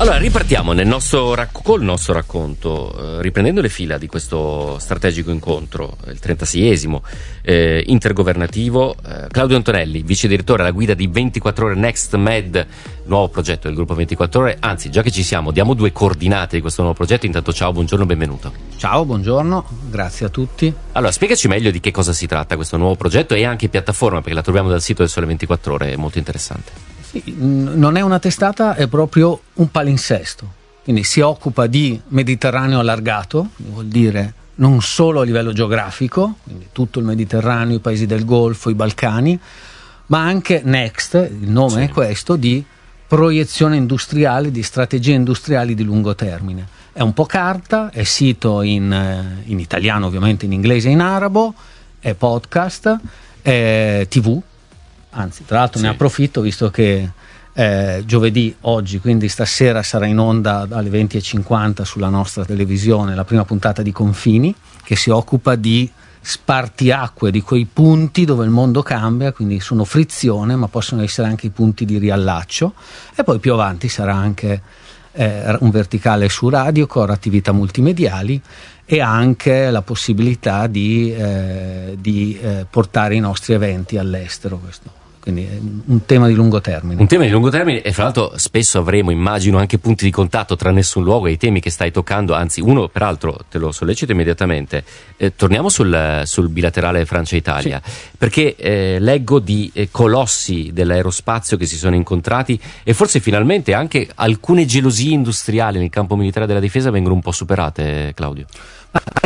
Allora, ripartiamo col nostro racconto, riprendendo le fila di questo strategico incontro, il 36esimo intergovernativo. Claudio Antonelli, vice direttore alla guida di 24 Ore Next Med, nuovo progetto del gruppo 24 Ore. Anzi, già che ci siamo, diamo due coordinate di questo nuovo progetto. Intanto ciao, buongiorno, benvenuto. Ciao, buongiorno, grazie a tutti. Allora, spiegaci meglio di che cosa si tratta questo nuovo progetto e anche piattaforma, perché la troviamo dal sito del Sole 24 Ore, è molto interessante. Non è una testata, è proprio un palinsesto, quindi si occupa di Mediterraneo allargato, vuol dire non solo a livello geografico, quindi tutto il Mediterraneo, i paesi del Golfo, i Balcani, ma anche Next, il nome è questo, di proiezione industriale, di strategie industriali di lungo termine. È un po' carta, è sito in italiano, ovviamente in inglese e in arabo, è podcast, è TV. Anzi, tra l'altro ne approfitto, visto che giovedì, oggi, quindi stasera, sarà in onda alle 20:50 sulla nostra televisione la prima puntata di Confini, che si occupa di spartiacque, di quei punti dove il mondo cambia, quindi sono frizione, ma possono essere anche i punti di riallaccio. E poi più avanti sarà anche un verticale su Radiocore, attività multimediali, e anche la possibilità di portare i nostri eventi all'estero. Questo quindi è un tema di lungo termine. Un tema di lungo termine, e fra l'altro spesso avremo, immagino, anche punti di contatto tra Nessun Luogo e i temi che stai toccando. Anzi, uno peraltro te lo sollecito immediatamente. Torniamo sul bilaterale Francia-Italia, perché leggo di colossi dell'aerospazio che si sono incontrati, e forse finalmente anche alcune gelosie industriali nel campo militare della difesa vengono un po' superate, Claudio.